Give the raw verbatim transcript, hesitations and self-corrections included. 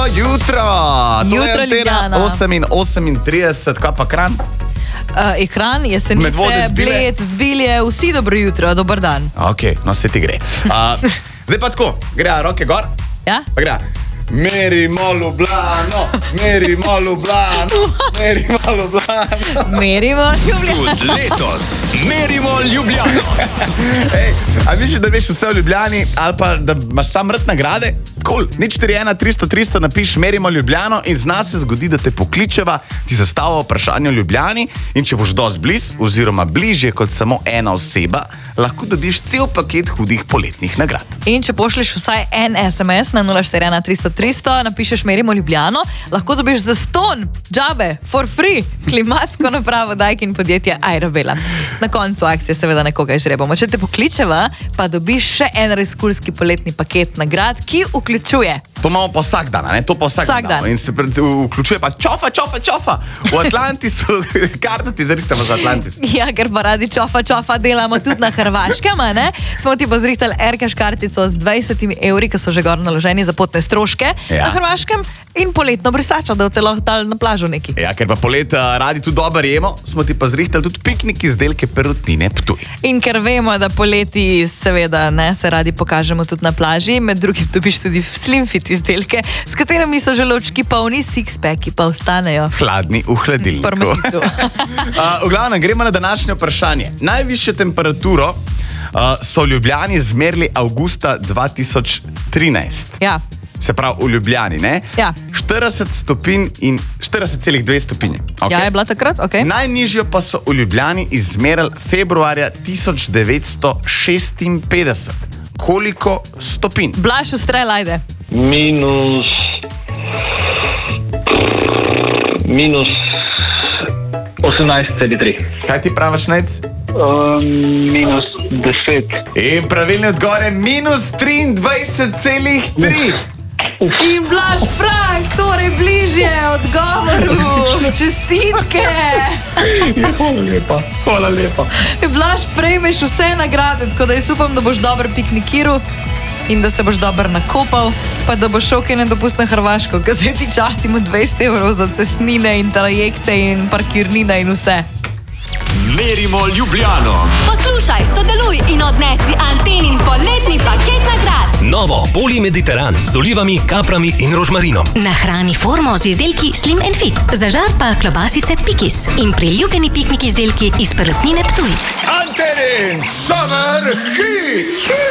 jutro. Jutro, Ljubljana. osem in osemintrideset, kaj pa Kranj? Uh, ekran, jesenice, Bled, Zbilje, vsi dobro jutro, dober dan. Ok, no se ti gre. Uh, zdaj pa tako, gre roke gor. Ja? Pa gre. Merimo Ljubljano, merimo Ljubljano, merimo Ljubljano. Merimo Ljubljano. Tudi letos merimo Ljubljano. Ej, a misliš, da veš vse v Ljubljani ali pa da imaš sam rad nagrade? Cool. nič štiri ena tristo tristo napiš merimo Ljubljano in zna se zgodi, da te pokličeva, ti zastavlja vprašanje o Ljubljani in če boš dosti bliz oziroma bližje kot samo ena oseba, lahko dobiš cel paket hudih poletnih nagrad. In če pošliš vsaj en es em es na nula štiri ena tristo tristo, napišeš merimo Ljubljano, lahko dobiš zastonj, džabe, for free, klimatsko napravo Daikin podjetje Aerobela. Na koncu akcije seveda nekoga izžrebamo. Če te pokličeva, pa dobiš še en reskurski poletni paket nagrad, ki vključuje. To imamo pa vsak dan, ne? To pa vsak, vsak dan. dan. In se pred, vključuje pa čofa, čofa, čofa. V Atlantisu, karta ti zrihtamo za Atlantis. Ja, ker pa radi čofa, čofa delamo tudi na Hrvaškem, ne? Smo ti pa zrihtali Aircash kartico z dvajsetimi evri, ki so že gor naloženi za potne stroške ja. na Hrvaškem in poletno brisačo, da v te lahko dali na plažu neki. Ja, ker pa polet radi tudi dobro jemo, smo ti pa zrihtali tudi piknik izdelke Perutnine Ptuj. In ker vemo, da poleti seveda ne, se radi pokažemo tudi na plaži, med drugim dobiš tudi slim fit izdelke, s katerimi so želočki polni, six-packi pa ostanejo hladni v hladilniku. Prmeticu. uh, v glavnem, gremo na današnje vprašanje. Najvišjo temperaturo uh, so v Ljubljani zmerili avgusta dva tisoč trinajst. Ja. Se pravi v Ljubljani, ne? Ja. štirideset stopinj in štirideset celih dve stopinje. Okay. Ja, je bila takrat, ok. Najnižjo pa so v Ljubljani izmerili februarja tisoč devetsto šestinpetdeset. Koliko stopinj? Blaž, ustrel, ajde. Minus... Minus... osemnajst celih tri. Kaj ti praviš, Nec? Um, minus deset. In pravilni odgovor je minus triindvajset celih tri. In Blaž Frank, torej bližje odgovoru. Čestitke. Hvala lepa, hvala lepa. Blaž, prejmeš vse nagrade, tako da jaz upam, da boš dobro piknikiral in da se boš dobro nakopal, pa da boš šel kaj nedopustno na Hrvaško, ker zdaj ti častimo dvajset evrov za cestnine in trajekte in parkirnine in vse. Merimo Ljubljano. Poslušaj, sodeluj in odnesi Antenin poletni paket nagrad. Novo Poli Mediteran z olivami, kaprami in rožmarinom. Nahrani formo z izdelki Slim and Fit. Zažar pa klobasice Pikis in priljubljeni piknik izdelki iz Perutnine Ptuj. Antenin Summer Hit!